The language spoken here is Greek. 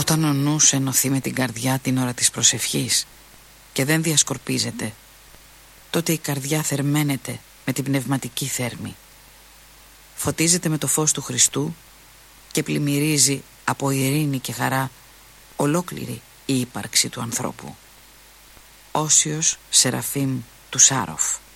Όταν ο νους ενωθεί με την καρδιά την ώρα της προσευχής και δεν διασκορπίζεται, τότε η καρδιά θερμαίνεται με την πνευματική θέρμη. Φωτίζεται με το φως του Χριστού και πλημμυρίζει από ειρήνη και χαρά ολόκληρη η ύπαρξη του ανθρώπου. Όσιος Σεραφείμ του Σάροφ.